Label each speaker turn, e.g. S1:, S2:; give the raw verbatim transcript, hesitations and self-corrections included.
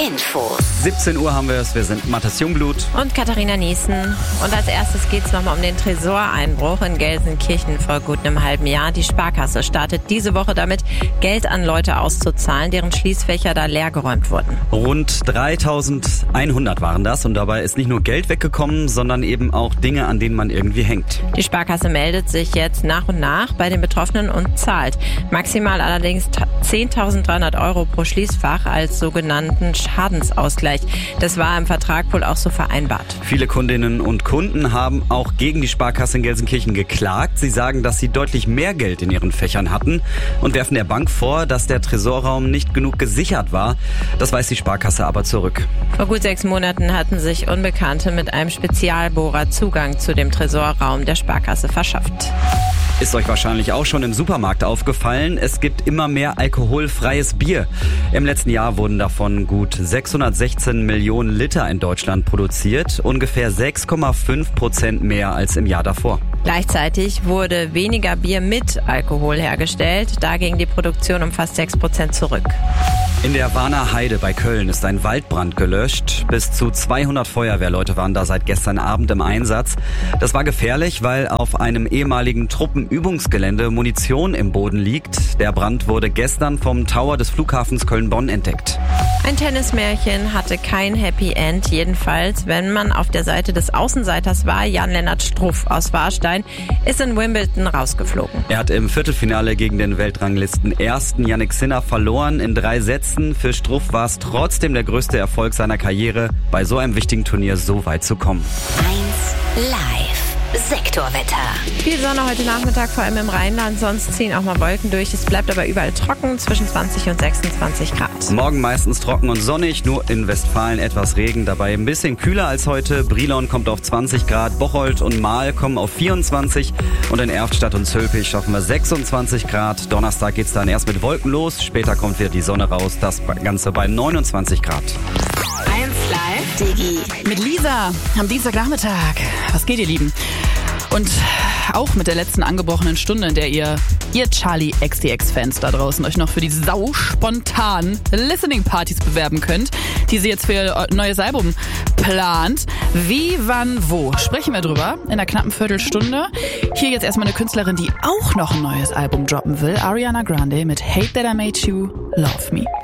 S1: Infos.
S2: siebzehn Uhr haben wir es, wir sind Matthias Jungblut.
S3: Und Katharina Niesen. Und als erstes geht es nochmal um den Tresoreinbruch in Gelsenkirchen vor gut einem halben Jahr. Die Sparkasse startet diese Woche damit, Geld an Leute auszuzahlen, deren Schließfächer da leergeräumt wurden.
S2: Rund dreitausendeinhundert waren das und dabei ist nicht nur Geld weggekommen, sondern eben auch Dinge, an denen man irgendwie hängt.
S3: Die Sparkasse meldet sich jetzt nach und nach bei den Betroffenen und zahlt. Maximal allerdings zehntausenddreihundert Euro pro Schließfach als sogenannten Schadensausgleich. Das war im Vertrag wohl auch so vereinbart.
S2: Viele Kundinnen und Kunden haben auch gegen die Sparkasse in Gelsenkirchen geklagt. Sie sagen, dass sie deutlich mehr Geld in ihren Fächern hatten und werfen der Bank vor, dass der Tresorraum nicht genug gesichert war. Das weist die Sparkasse aber zurück.
S3: Vor gut sechs Monaten hatten sich Unbekannte mit einem Spezialbohrer Zugang zu dem Tresorraum der Sparkasse verschafft.
S2: Ist euch wahrscheinlich auch schon im Supermarkt aufgefallen, es gibt immer mehr alkoholfreies Bier. Im letzten Jahr wurden davon gut sechshundertsechzehn Millionen Liter in Deutschland produziert, ungefähr sechs Komma fünf Prozent mehr als im Jahr davor.
S3: Gleichzeitig wurde weniger Bier mit Alkohol hergestellt, da ging die Produktion um fast sechs Prozent zurück.
S2: In der Warner Heide bei Köln ist ein Waldbrand gelöscht. Bis zu zweihundert Feuerwehrleute waren da seit gestern Abend im Einsatz. Das war gefährlich, weil auf einem ehemaligen Truppenübungsgelände Munition im Boden liegt. Der Brand wurde gestern vom Tower des Flughafens Köln-Bonn entdeckt.
S3: Ein Tennismärchen hatte kein Happy End, jedenfalls, wenn man auf der Seite des Außenseiters war. Jan-Lennart Struff aus Warstein ist in Wimbledon rausgeflogen.
S2: Er hat im Viertelfinale gegen den Weltranglisten ersten Jannik Sinner verloren in drei Sätzen. Für Struff war es trotzdem der größte Erfolg seiner Karriere, bei so einem wichtigen Turnier so weit zu kommen.
S1: eins Live. Sektorwetter.
S3: Viel Sonne heute Nachmittag, vor allem im Rheinland. Sonst ziehen auch mal Wolken durch. Es bleibt aber überall trocken, zwischen zwanzig und sechsundzwanzig Grad.
S2: Morgen meistens trocken und sonnig, nur in Westfalen etwas Regen. Dabei ein bisschen kühler als heute. Brilon kommt auf zwanzig Grad, Bocholt und Mahl kommen auf vierundzwanzig. Und in Erftstadt und Zülpich schaffen wir sechsundzwanzig Grad. Donnerstag geht's dann erst mit Wolken los. Später kommt wieder die Sonne raus. Das Ganze bei neunundzwanzig Grad.
S1: eins Live. Digi.
S4: Mit Lisa am Dienstagnachmittag. Was geht, ihr Lieben? Und auch mit der letzten angebrochenen Stunde, in der ihr, ihr Charli X C X-Fans da draußen, euch noch für die sau-spontanen Listening-Partys bewerben könnt, die sie jetzt für ihr neues Album plant. Wie, wann, wo? Sprechen wir drüber in einer knappen Viertelstunde. Hier jetzt erstmal eine Künstlerin, die auch noch ein neues Album droppen will. Ariana Grande mit Hate That I Made You, Love Me.